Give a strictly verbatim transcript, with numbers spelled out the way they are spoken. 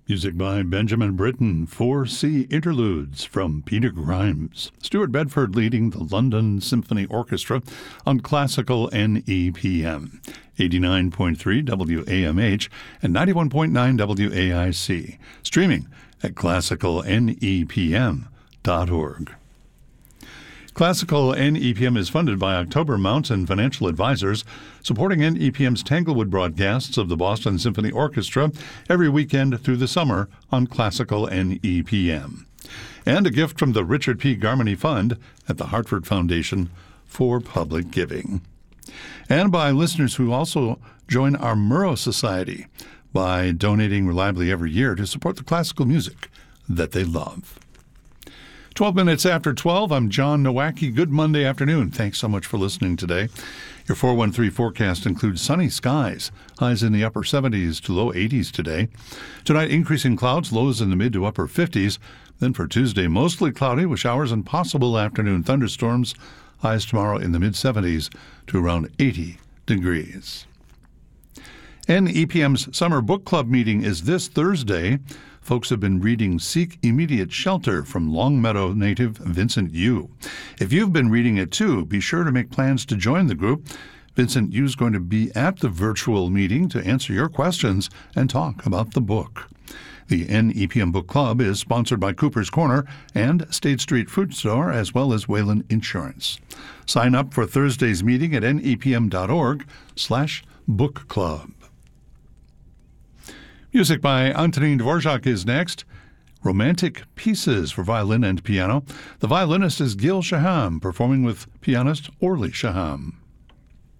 Music by Benjamin Britten, four C Interludes from Peter Grimes. Stuart Bedford leading the London Symphony Orchestra on Classical N E P M, eighty-nine point three W A M H and ninety-one point nine W A I C. Streaming at classical N E P M dot org. Classical N E P M is funded by October Mountain Financial Advisors, supporting N E P M's Tanglewood broadcasts of the Boston Symphony Orchestra every weekend through the summer on Classical N E P M. And a gift from the Richard P. Garmany Fund at the Hartford Foundation for Public Giving. And by listeners who also join our Murrow Society by donating reliably every year to support the classical music that they love. twelve minutes after twelve, I'm John Nowacki. Good Monday afternoon. Thanks so much for listening today. Your four one three forecast includes sunny skies, highs in the upper seventies to low eighties today. Tonight, increasing clouds, lows in the mid to upper fifties. Then for Tuesday, mostly cloudy with showers and possible afternoon thunderstorms. Highs tomorrow in the mid seventies to around eighty degrees. N E P M's Summer Book Club meeting is this Thursday. Folks have been reading Seek Immediate Shelter from Longmeadow native Vincent Yu. If you've been reading it too, be sure to make plans to join the group. Vincent Yu is going to be at the virtual meeting to answer your questions and talk about the book. The N E P M Book Club is sponsored by Cooper's Corner and State Street Fruit Store, as well as Wayland Insurance. Sign up for Thursday's meeting at N E P M dot org slash book club. Music by Antonin Dvorak is next. Romantic Pieces for violin and piano. The violinist is Gil Shaham, performing with pianist Orly Shaham.